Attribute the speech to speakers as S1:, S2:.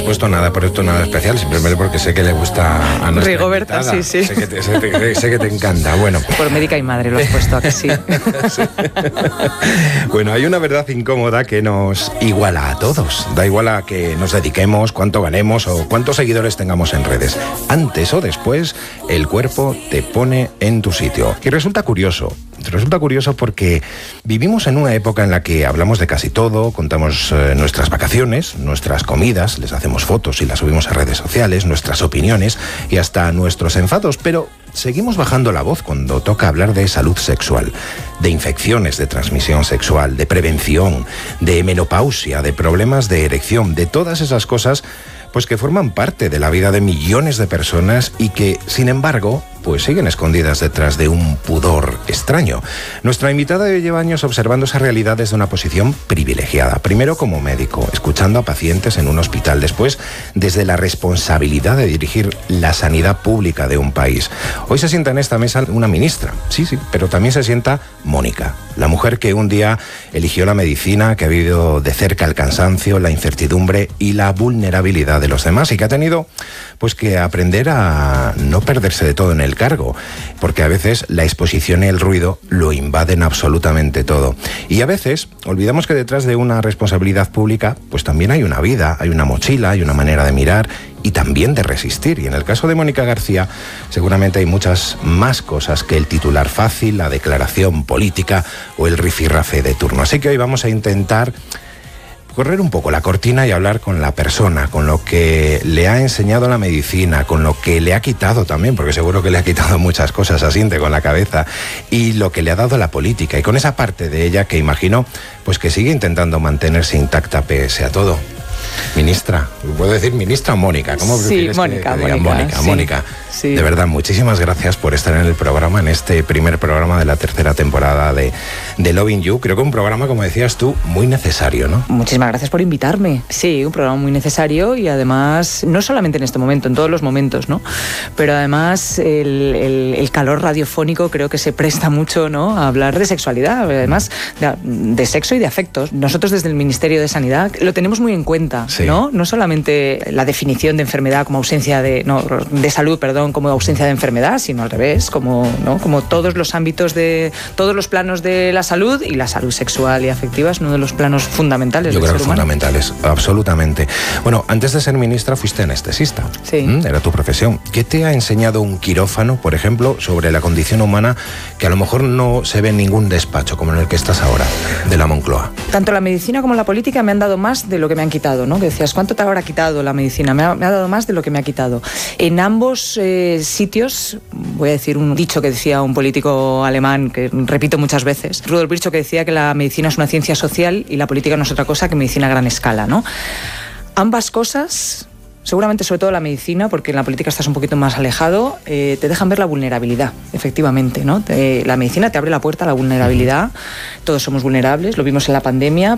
S1: has puesto nada por esto, nada especial, simplemente porque sé que le gusta a nuestra
S2: Rigoberta,
S1: invitada.
S2: sí.
S1: Sé que te encanta. Bueno.
S2: Por médica y madre lo has puesto, ¿a que sí?
S1: Sí. Bueno, hay una verdad incómoda que nos iguala a todos. Da igual a que nos dediquemos, cuánto ganemos o cuántos seguidores tengamos en redes. Antes o después, el cuerpo te pone en tu sitio. Y resulta curioso porque vivimos en una época en la que hablamos de casi todo, contamos nuestras vacaciones, nuestras comidas, les hacemos fotos y las subimos a redes sociales, nuestras opiniones y hasta nuestros enfados, pero seguimos bajando la voz cuando toca hablar de salud sexual, de infecciones de transmisión sexual, de prevención, de menopausia, de problemas de erección, de todas esas cosas pues que forman parte de la vida de millones de personas y que, sin embargo, pues siguen escondidas detrás de un pudor extraño. Nuestra invitada lleva años observando esa realidad desde una posición privilegiada. Primero como médico, escuchando a pacientes en un hospital. Después, desde la responsabilidad de dirigir la sanidad pública de un país. Hoy se sienta en esta mesa una ministra, sí, pero también se sienta Mónica, la mujer que un día eligió la medicina, que ha vivido de cerca el cansancio, la incertidumbre y la vulnerabilidad de los demás y que ha tenido pues que aprender a no perderse de todo en el cargo, porque a veces la exposición y el ruido lo invaden absolutamente todo. Y a veces olvidamos que detrás de una responsabilidad pública pues también hay una vida, hay una mochila, hay una manera de mirar y también de resistir. Y en el caso de Mónica García seguramente hay muchas más cosas que el titular fácil, la declaración política o el rifirrafe de turno. Así que hoy vamos a intentar correr un poco la cortina y hablar con la persona, con lo que le ha enseñado la medicina, con lo que le ha quitado también, porque seguro que le ha quitado muchas cosas, asiente con la cabeza, y lo que le ha dado la política, y con esa parte de ella que imagino pues que sigue intentando mantenerse intacta pese a todo. Ministra, ¿puedo decir ministra o Mónica? ¿Cómo prefieres
S2: Mónica,
S1: que diga?
S2: Mónica.
S1: Mónica.
S2: Sí.
S1: De verdad, muchísimas gracias por estar en el programa, en este primer programa de la tercera temporada de Loving You. Creo que un programa, como decías tú, muy necesario, ¿no?
S2: Muchísimas gracias por invitarme. Sí, un programa muy necesario y además, no solamente en este momento, en todos los momentos, ¿no? Pero además el calor radiofónico creo que se presta mucho, ¿no?, a hablar de sexualidad, además de sexo y de afectos. Nosotros desde el Ministerio de Sanidad lo tenemos muy en cuenta,
S1: sí.
S2: No solamente la definición de enfermedad como ausencia de salud, como ausencia de enfermedad, sino al revés, como todos los ámbitos de todos los planos de la salud, y la salud sexual y afectiva es uno de los planos fundamentales del ser humano. Yo creo que
S1: fundamentales, absolutamente. Bueno, antes de ser ministra fuiste anestesista.
S2: Sí.
S1: Era tu profesión. ¿Qué te ha enseñado un quirófano, por ejemplo, sobre la condición humana que a lo mejor no se ve en ningún despacho, como en el que estás ahora, de la Moncloa?
S2: Tanto la medicina como la política me han dado más de lo que me han quitado, ¿no? Que decías, ¿cuánto te habrá quitado la medicina? Me ha dado más de lo que me ha quitado. En ambos sitios, voy a decir un dicho que decía un político alemán, que repito muchas veces, Rudolf Virchow, que decía que la medicina es una ciencia social y la política no es otra cosa que medicina a gran escala, ¿no? Ambas cosas, seguramente sobre todo la medicina, porque en la política estás un poquito más alejado, te dejan ver la vulnerabilidad, efectivamente, ¿no? La medicina te abre la puerta a la vulnerabilidad. Todos somos vulnerables, lo vimos en la pandemia,